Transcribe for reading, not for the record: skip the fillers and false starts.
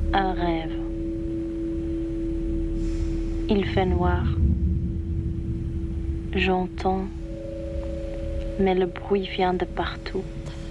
Un rêve. Il fait noir. J'entends, mais le bruit vient de partout.